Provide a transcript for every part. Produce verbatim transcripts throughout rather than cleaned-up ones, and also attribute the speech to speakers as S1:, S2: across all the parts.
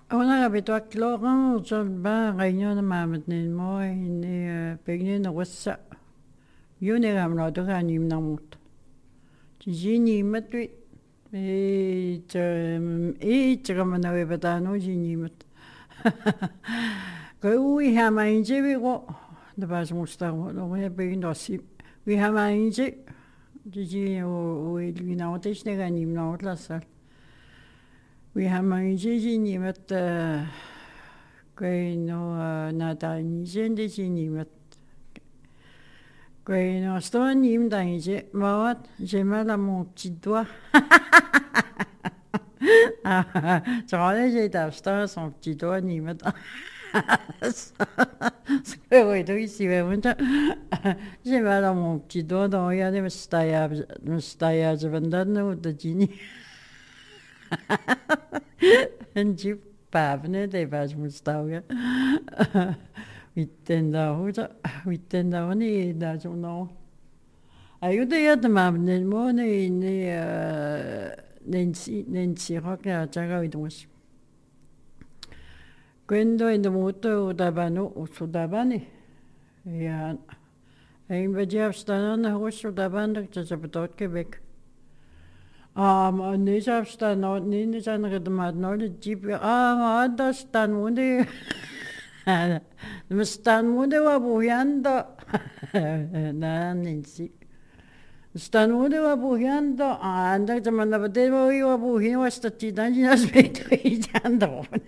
S1: Ona bitua kloran utan ba reunion mamet nin mo ni pegni na wasa. Yuni ram no to kan nim na mut. Jini matwi e ch e chama na we bata no jini mat. Ko we ha ma inje we go da ba musta no we pegni do si. We ha ma inje jiji o we lina o tesne kan nim na utla sa. We have my Gigi met Greno Nadine Jendi Gini met Greno Stone Yim Dange Mawat Gemala mon petit doigt. J'aurais j'ai d'acheter son petit doigt ni met. Oui, oui, si vous j'ai mal à mon petit doigt dans il y a des moustaches, moustaches vendant de Gini. En jeep pavne de vas mustaga. Wittenda hoda, wittenda oni da jono. Ayuda ya de mamne mo ne ne nensi nensi roka jaga widmus. Quando in de moto da bano usudabani. Ja. Ein bejaf staan na hosu da bando tsabatot Quebec. Ah, niet afstaan, nou, niet zijn er de maat, nou, de jeep, ah, maar dat staan moet de staan moet wat boeiende, nee, niet zie. Staan moet wat boeiende, ah, en dat man dat betekent wel je wat boeiende was dat die dan je als weet iets aan de oven.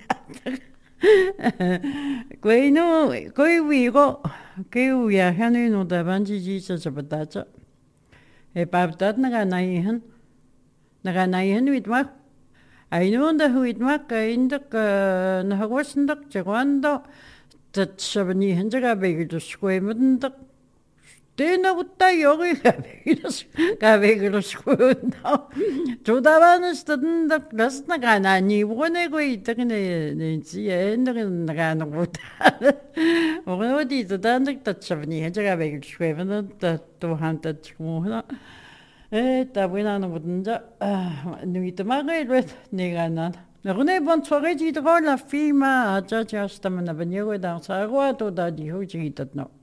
S1: Koi no, koi wigo, koi uya, hij nu dat bandje ziet ze betaalt. Hij paapt dat naar een eigen. Naganayan with mak. I know the with mak in the Nahawasndak, Jawanda, that seventy hundred abeg to square and the dinner would die yogi gavig to square. To the one is the last Nagana, ni one away taken in the end in the Gana wood. Or did the dandic that seventy hundred abeg to square and the two hundred more. Eh, da wina na wudnja, nu ite magre nega na. Na rune bon soreji de la fima, aja ja sta na banyo da sa ro to da di ho ji tat no.